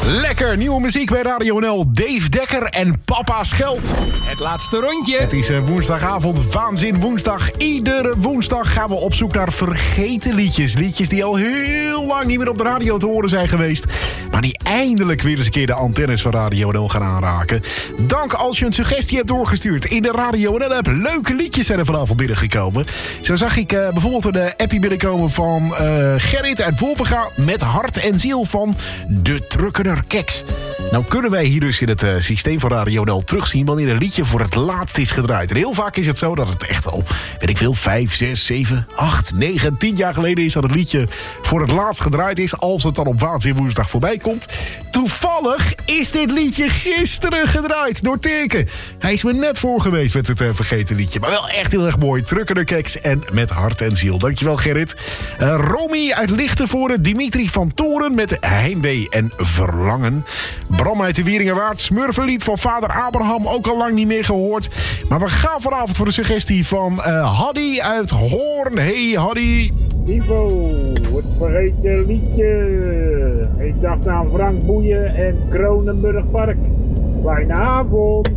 Lekker, nieuwe muziek bij Radio NL. Dave Dekker en Papa Scheld. Het laatste rondje. Het is woensdagavond, Waanzin Woensdag. Iedere woensdag gaan we op zoek naar vergeten liedjes. Liedjes die al heel lang niet meer op de radio te horen zijn geweest. Maar die eindelijk weer eens een keer de antennes van Radio NL gaan aanraken. Dank als je een suggestie hebt doorgestuurd. In de Radio NL-app leuke liedjes zijn er vanavond binnengekomen. Zo zag ik bijvoorbeeld een appie binnenkomen van Gerrit uit Wolvenga met Hart en Ziel van De Truckener Keks. Nou kunnen wij hier dus in het systeem van Radio NL terugzien wanneer een liedje voor het laatst is gedraaid. En heel vaak is het zo dat het echt wel, weet ik veel, 5, 6, 7, 8, 9, 10 jaar geleden is dat het liedje voor het laatst gedraaid is, als het dan op Waanzin Woensdag voorbij komt. Toevallig is dit liedje gisteren gedraaid door Teken. Hij is me net voor geweest met het vergeten liedje. Maar wel echt heel erg mooi. Truckener Keks en met Hart en Ziel. Dankjewel Gerrit. Romy uit Lichtenvoorde. Dimitri van Toren met Heimwee en Verlangen. Bram uit de Wieringerwaard. Smurfenlied van vader Abraham. Ook al lang niet meer gehoord. Maar we gaan vanavond voor de suggestie van Haddy uit Hoorn. Hey Haddy. Ivo, het vergeten liedje. Ik dacht aan Frank Boeien en Kronenburg Park. Fijne avond.